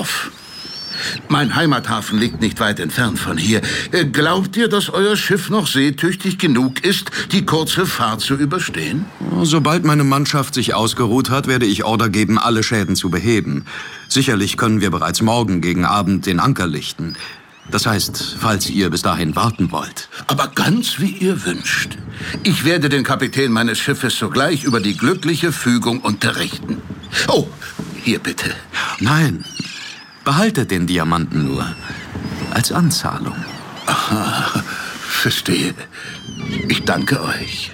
auf. Mein Heimathafen liegt nicht weit entfernt von hier. Glaubt ihr, dass euer Schiff noch seetüchtig genug ist, die kurze Fahrt zu überstehen? Sobald meine Mannschaft sich ausgeruht hat, werde ich Order geben, alle Schäden zu beheben. Sicherlich können wir bereits morgen gegen Abend den Anker lichten. Das heißt, falls ihr bis dahin warten wollt. Aber ganz wie ihr wünscht. Ich werde den Kapitän meines Schiffes sogleich über die glückliche Fügung unterrichten. Oh, hier bitte. Nein, behaltet den Diamanten nur. Als Anzahlung. Aha, verstehe. Ich danke euch.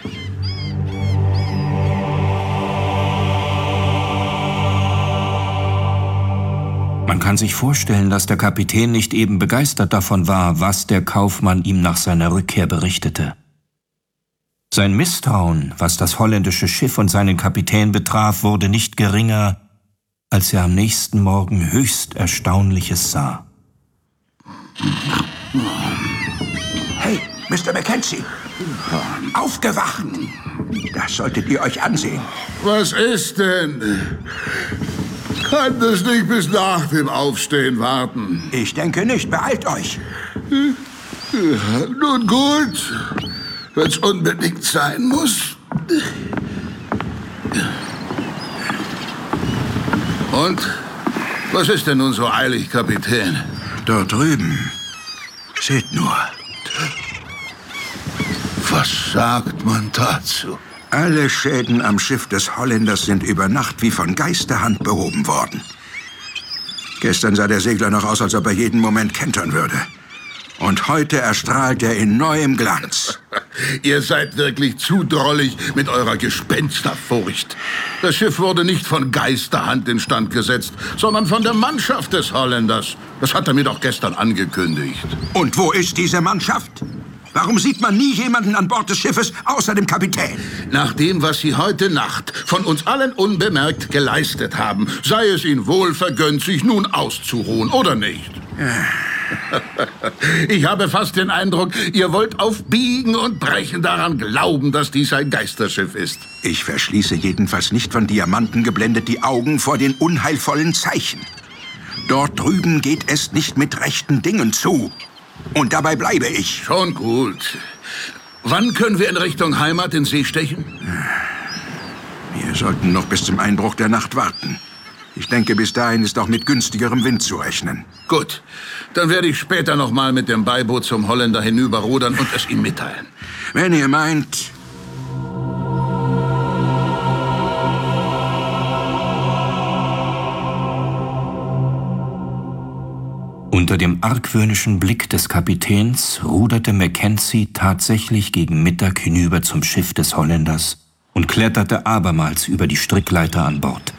Man kann sich vorstellen, dass der Kapitän nicht eben begeistert davon war, was der Kaufmann ihm nach seiner Rückkehr berichtete. Sein Misstrauen, was das holländische Schiff und seinen Kapitän betraf, wurde nicht geringer, als er am nächsten Morgen höchst Erstaunliches sah. Hey, Mr. Mackenzie! Aufgewacht! Das solltet ihr euch ansehen. Was ist denn? Kann das nicht bis nach dem Aufstehen warten? Ich denke nicht. Beeilt euch. Nun gut, wenn es unbedingt sein muss. Und? Was ist denn nun so eilig, Kapitän? Dort drüben. Seht nur. Was sagt man dazu? Alle Schäden am Schiff des Holländers sind über Nacht wie von Geisterhand behoben worden. Gestern sah der Segler noch aus, als ob er jeden Moment kentern würde. Und heute erstrahlt er in neuem Glanz. Ihr seid wirklich zu drollig mit eurer Gespensterfurcht. Das Schiff wurde nicht von Geisterhand instand gesetzt, sondern von der Mannschaft des Holländers. Das hat er mir doch gestern angekündigt. Und wo ist diese Mannschaft? Warum sieht man nie jemanden an Bord des Schiffes außer dem Kapitän? Nach dem, was Sie heute Nacht von uns allen unbemerkt geleistet haben, sei es Ihnen wohl vergönnt, sich nun auszuruhen, oder nicht? Ich habe fast den Eindruck, ihr wollt auf Biegen und Brechen daran glauben, dass dies ein Geisterschiff ist. Ich verschließe jedenfalls nicht von Diamanten geblendet die Augen vor den unheilvollen Zeichen. Dort drüben geht es nicht mit rechten Dingen zu. Und dabei bleibe ich. Schon gut. Wann können wir in Richtung Heimat in See stechen? Wir sollten noch bis zum Einbruch der Nacht warten. Ich denke, bis dahin ist auch mit günstigerem Wind zu rechnen. Gut, dann werde ich später noch mal mit dem Beiboot zum Holländer hinüberrudern und es ihm mitteilen. Wenn ihr meint... Unter dem argwöhnischen Blick des Kapitäns ruderte Mackenzie tatsächlich gegen Mittag hinüber zum Schiff des Holländers und kletterte abermals über die Strickleiter an Bord.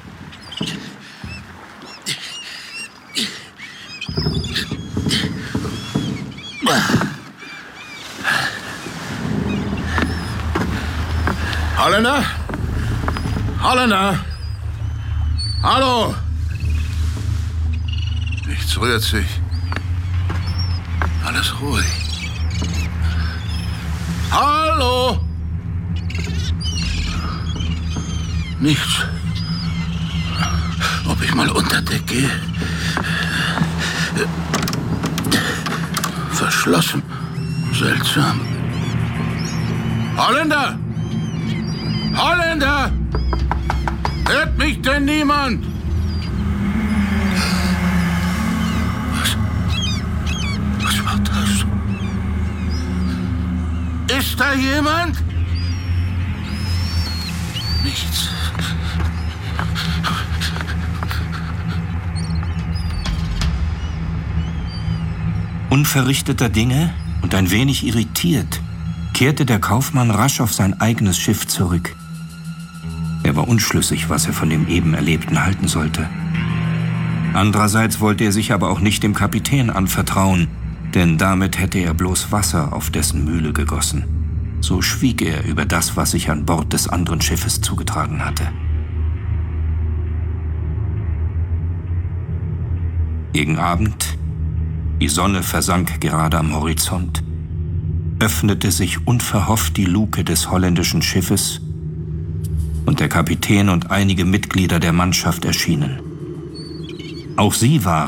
Holländer? Holländer? Hallo? Nichts rührt sich. Alles ruhig. Hallo? Nichts. Ob ich mal unter Deck gehe? Verschlossen. Seltsam. Holländer! Holländer! Hört mich denn niemand? Was war das? Ist da jemand? Nichts. Unverrichteter Dinge und ein wenig irritiert kehrte der Kaufmann rasch auf sein eigenes Schiff zurück. Er war unschlüssig, was er von dem eben Erlebten halten sollte. Andererseits wollte er sich aber auch nicht dem Kapitän anvertrauen, denn damit hätte er bloß Wasser auf dessen Mühle gegossen. So schwieg er über das, was sich an Bord des anderen Schiffes zugetragen hatte. Gegen Abend, die Sonne versank gerade am Horizont, öffnete sich unverhofft die Luke des holländischen Schiffes und der Kapitän und einige Mitglieder der Mannschaft erschienen. Auch sie waren